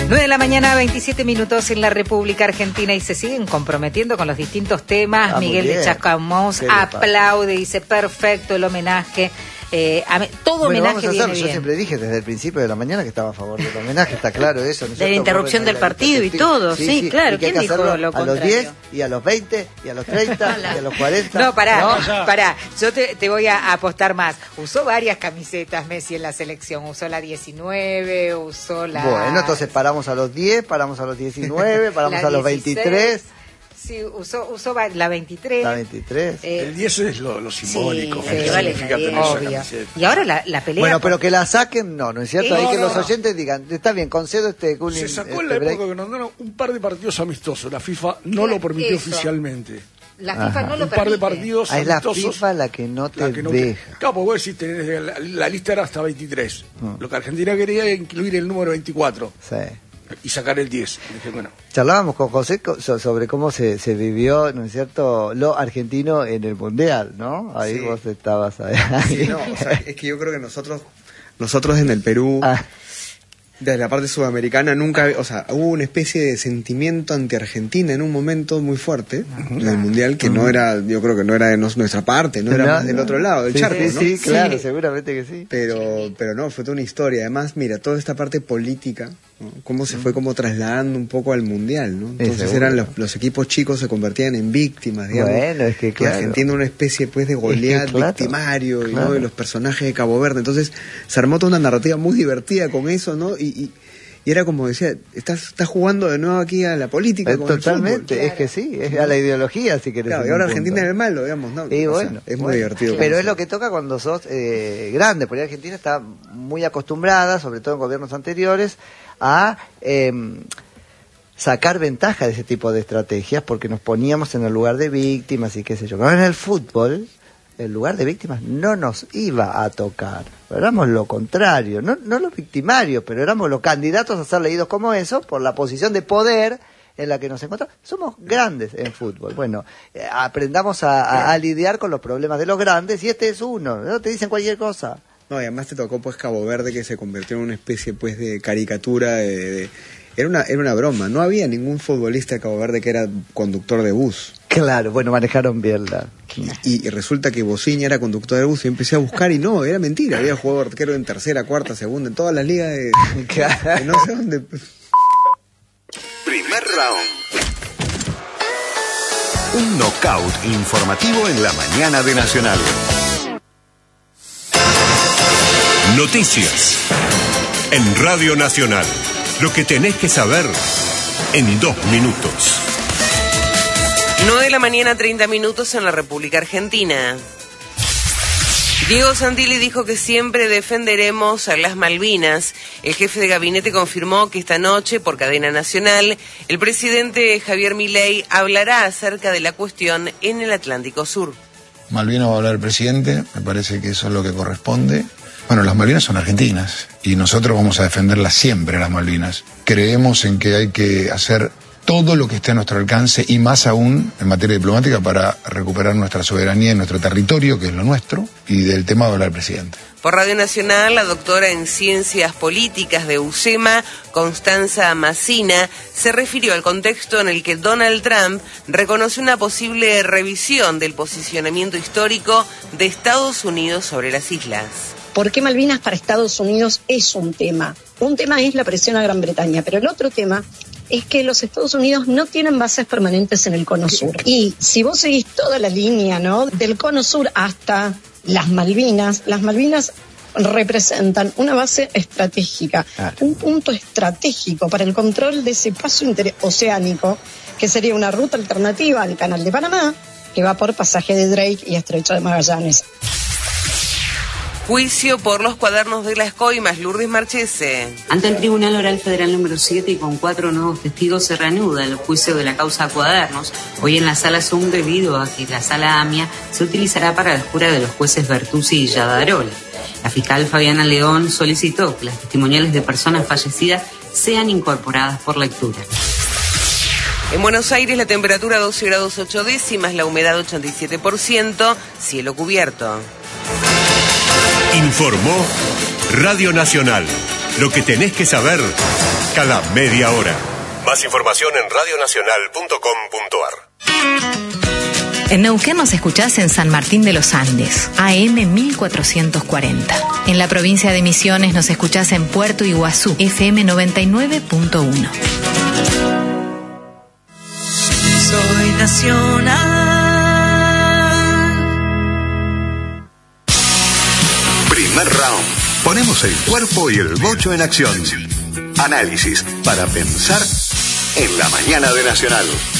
9 de la mañana, 27 minutos en la República Argentina y se siguen comprometiendo con los distintos temas. Miguel de Chascomús aplaude, dice perfecto el homenaje. Todo homenaje viene bien. Yo siempre dije desde el principio de la mañana que estaba a favor del homenaje, está claro eso. ¿No? De la interrupción del partido y todo, sí, claro. ¿Quién dijo lo contrario? A los 10 y a los 20 y a los 30 y a los 40. No, pará, yo te voy a apostar más. Usó varias camisetas Messi en la selección, usó la 19, usó la... Bueno, entonces paramos a los 10, paramos a los 19, paramos a los 23... Sí, usó la 23. La 23. El 10 es lo simbólico. Sí, obvio. Y ahora la pelea... Bueno, pero que la saquen, no es cierto. Ahí que los oyentes digan, está bien, concedo este cooling. Se sacó en la época que nos dieron un par de partidos amistosos. La FIFA no lo permitió oficialmente. La FIFA no lo permite. Un par de partidos amistosos. Es la FIFA la que no te deja. Claro, vos decís, la lista era hasta 23. Lo que Argentina quería era incluir el número 24. Sí. Y sacar el 10. Dije, bueno. Charlábamos con José sobre cómo se vivió, ¿no es cierto?, lo argentino en el Mundial, ¿no? Ahí sí. Vos estabas ahí. Sí, no, o sea, es que yo creo que nosotros en el Perú, desde la parte sudamericana, nunca, o sea, hubo una especie de sentimiento anti-Argentina en un momento muy fuerte, en el Mundial, que no era, yo creo que no era de nuestra parte, no era más del otro lado, del charco, ¿no? Sí, claro, seguramente que sí. Pero no, fue toda una historia. Además, mira, toda esta parte política, ¿no? Cómo se fue como trasladando un poco al Mundial, ¿no? Entonces eran los equipos chicos se convertían en víctimas, digamos. Bueno, es que claro. Argentina una especie pues de Goliat victimario, ¿no? De los personajes de Cabo Verde. Entonces se armó toda una narrativa muy divertida con eso, ¿no? Y era como decía, estás jugando de nuevo aquí a la política. Totalmente, es que sí, es a la ideología, si querés. Claro, y ahora Argentina es el malo, digamos, ¿no? Y bueno, o sea, es muy divertido. Pero es lo que toca cuando sos grande, porque Argentina está muy acostumbrada, sobre todo en gobiernos anteriores, a sacar ventaja de ese tipo de estrategias, porque nos poníamos en el lugar de víctimas y qué sé yo. Pero en el fútbol, el lugar de víctimas no nos iba a tocar. Éramos lo contrario, no los victimarios, pero éramos los candidatos a ser leídos como eso por la posición de poder en la que nos encontramos. Somos grandes en fútbol. Bueno, aprendamos a lidiar con los problemas de los grandes y este es uno, no te dicen cualquier cosa. No, y además te tocó pues Cabo Verde, que se convirtió en una especie pues de caricatura Era una broma, no había ningún futbolista de Cabo Verde que era conductor de bus. Claro, bueno, manejaron bien y resulta que Bociña era conductor de bus y empecé a buscar y no, era mentira, había jugado arquero en tercera, cuarta, segunda, en todas las ligas de no sé dónde. Primer round. Un knockout informativo en la mañana de Nacional. Noticias en Radio Nacional. Lo que tenés que saber en 2 minutos. 9 de la mañana, 30 minutos en la República Argentina. Diego Santilli dijo que siempre defenderemos a las Malvinas. El jefe de gabinete confirmó que esta noche, por cadena nacional, el presidente Javier Milei hablará acerca de la cuestión en el Atlántico Sur. Malvinas va a hablar el presidente, me parece que eso es lo que corresponde. Bueno, las Malvinas son argentinas y nosotros vamos a defenderlas siempre, las Malvinas. Creemos en que hay que hacer todo lo que esté a nuestro alcance y más aún en materia diplomática para recuperar nuestra soberanía en nuestro territorio, que es lo nuestro, y del tema va a hablar el presidente. Por Radio Nacional, la doctora en Ciencias Políticas de UCEMA, Constanza Massina, se refirió al contexto en el que Donald Trump reconoció una posible revisión del posicionamiento histórico de Estados Unidos sobre las islas. ¿Por qué Malvinas para Estados Unidos es un tema? Un tema es la presión a Gran Bretaña, pero el otro tema es que los Estados Unidos no tienen bases permanentes en el Cono Sur. Y si vos seguís toda la línea, ¿no?, del Cono Sur hasta las Malvinas representan una base estratégica, un punto estratégico para el control de ese paso interoceánico, que sería una ruta alternativa al Canal de Panamá, que va por pasaje de Drake y Estrecho de Magallanes. Juicio por los cuadernos de las coimas, Lourdes Marchese. Ante el Tribunal Oral Federal número 7 y con 4 nuevos testigos se reanuda el juicio de la causa cuadernos. Hoy en la sala Zoom, debido a que la sala AMIA se utilizará para la jura de los jueces Bertuzzi y Yadarola. La fiscal Fabiana León solicitó que las testimoniales de personas fallecidas sean incorporadas por lectura. En Buenos Aires la temperatura 12 grados 8 décimas, la humedad 87%, cielo cubierto. Informó Radio Nacional. Lo que tenés que saber cada media hora. Más información en radionacional.com.ar. En Neuquén nos escuchás en San Martín de los Andes, AM 1440. En la provincia de Misiones nos escuchás en Puerto Iguazú, FM 99.1. Soy nacional. Primer round. Ponemos el cuerpo y el bocho en acción. Análisis para pensar en la mañana de Nacional.